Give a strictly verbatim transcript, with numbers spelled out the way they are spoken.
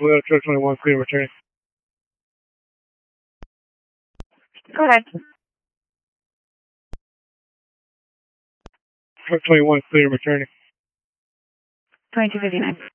Toledo Truck twenty-one, clear returning. Go ahead. Truck twenty-one, clear returning. twenty-two fifty-nine.